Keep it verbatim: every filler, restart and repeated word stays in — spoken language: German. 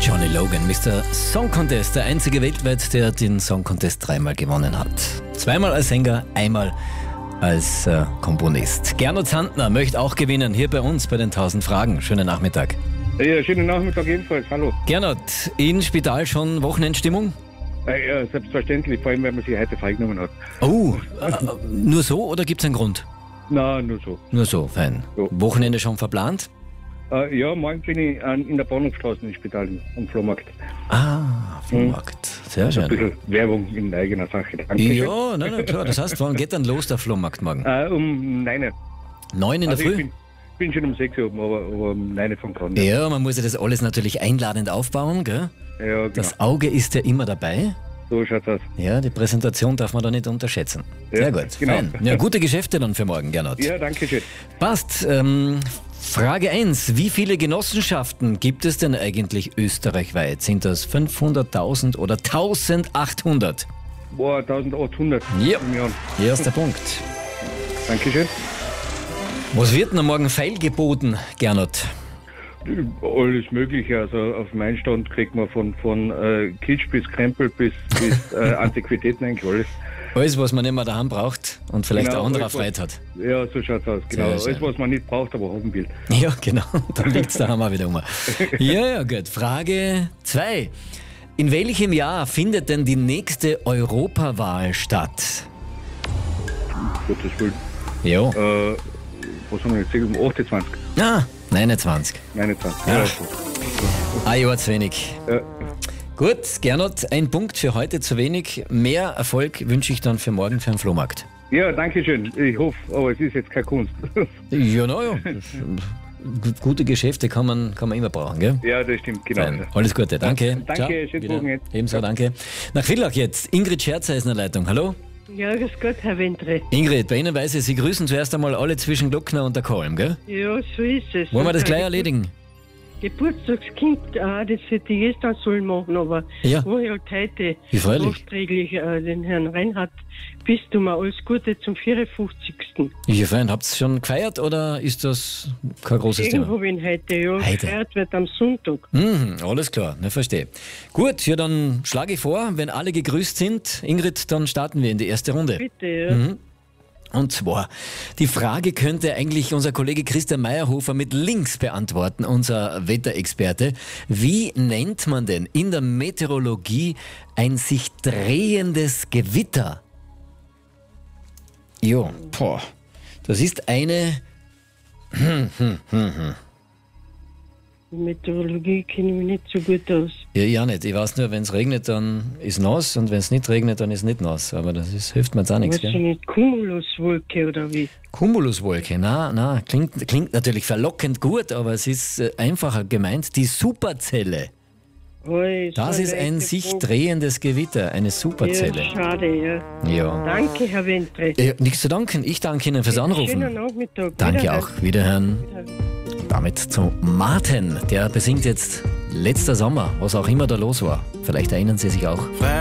Johnny Logan, Mister Song Contest, der einzige weltweit, der den Song Contest dreimal gewonnen hat. Zweimal als Sänger, einmal als äh, Komponist. Gernot Sandner möchte auch gewinnen, hier bei uns bei den tausend Fragen. Schönen Nachmittag. Ja, schönen Nachmittag ebenfalls. Hallo. Gernot, in Spital schon Wochenendstimmung? Ja, selbstverständlich, vor allem, weil man sich heute freigenommen hat. Oh, äh, nur so oder gibt es einen Grund? Nein, nur so. Nur so, fein. Ja. Wochenende schon verplant? Äh, ja, morgen bin ich an, in der Bahnhofstraße im Spital, am Flohmarkt. Ah, Flohmarkt. Sehr Ein schön. bisschen Werbung in eigener Sache. Danke. Ja, nein, nein, klar. Das heißt, wann geht dann los der Flohmarkt morgen? Äh, um neun. Neun in der Also Früh? ich bin, bin schon um sechs Uhr oben, aber, aber um neun von dran. Ja, man muss ja das alles natürlich einladend aufbauen, gell? Ja, genau. Das Auge ist ja immer dabei. So schaut's aus. Ja, die Präsentation darf man da nicht unterschätzen. Sehr Ja, gut, genau. fein. Ja, gute Geschäfte dann für morgen, Gernot. Ja, danke schön. Passt. Ähm, Frage eins. Wie viele Genossenschaften gibt es denn eigentlich österreichweit? Sind das fünfhunderttausend oder eintausendachthundert? Boah, eintausendachthundert Ja. im Jahr. Erster Punkt. Dankeschön. Was wird denn am Morgen feilgeboten, Gernot? Alles Mögliche. Also auf meinen Stand kriegt man von, von äh, Kitsch bis Krempel bis, bis äh, Antiquitäten eigentlich alles. Alles, was man nicht mehr daheim braucht und vielleicht Genau, ein anderer alles, was- Freude hat. Ja, so schaut's aus. Genau. Sehr Alles, schön. was man nicht braucht, aber haben will. Ja, genau. Dann liegt es daheim auch wieder um. Ja, ja, gut. Frage zwei. In welchem Jahr findet denn die nächste Europawahl statt? Gottes Willen. Ja. Äh, was haben wir jetzt? Um achtundzwanzig, Ah, neunundzwanzig. neunundzwanzig. Ja. Ja, so. Ein Jahr zu wenig. Ja. Gut, Gernot, ein Punkt für heute zu wenig. Mehr Erfolg wünsche ich dann für morgen für den Flohmarkt. Ja, danke schön. Ich hoffe, aber es ist jetzt keine Kunst. Ja, naja. Gute Geschäfte kann man, kann man immer brauchen, gell? Ja, das stimmt, genau. Fein. Alles Gute, danke. Danke, Ciao. schönes Wieder. Wochenende. Ebenso, danke. Nach Villach jetzt. Ingrid Scherzer ist in der Leitung. Hallo? Ja, grüß Gott, Herr Ventre. Ingrid, bei Ihnen weiß ich, Sie grüßen zuerst einmal alle zwischen Glockner und der Kolm, gell? Ja, so ist es. Wollen wir das Und gleich ein erledigen? Geburtstagskind, ah, das hätte ich gestern sollen machen, aber Ja. wo ich halt heute Wie freilich. nachträglich äh, den Herrn Reinhardt bist du mal alles Gute zum vierundfünfzigsten Ja, fein. Habt ihr schon gefeiert oder ist das kein großes Deswegen Thema? habe ich ihn heute, ja, Heute. gefeiert wird am Sonntag. Mhm, alles klar, ne, verstehe. Gut, ja, dann schlage ich vor, wenn alle gegrüßt sind, Ingrid, dann starten wir in die erste Runde. Bitte, ja. Mhm. Und zwar, die Frage könnte eigentlich unser Kollege Christian Meyerhofer mit links beantworten, unser Wetterexperte. Wie nennt man denn in der Meteorologie ein sich drehendes Gewitter? Jo, boah, das ist eine... Die Meteorologie kenne ich mich nicht so gut aus. Ja, ja nicht. Ich weiß nur, wenn es regnet, dann ist nass und wenn es nicht regnet, dann ist nicht nass. Aber das ist, hilft mir jetzt auch nichts, Weißt du gell? nicht, Cumuluswolke oder wie? Cumuluswolke, na, na, klingt, klingt natürlich verlockend gut, aber es ist äh, einfacher gemeint. Die Superzelle. Oh, Das so ist ein weite sich Frage. drehendes Gewitter, eine Superzelle. Ja, schade, ja. Ja. Danke, Herr Ventre. Äh, nichts zu danken. Ich danke Ihnen fürs Schönen Anrufen. Nachmittag. Danke Wiederhören. auch. Wiederhören. Damit zu Martin. Der besingt jetzt Letzter Sommer, was auch immer da los war. Vielleicht erinnern Sie sich auch.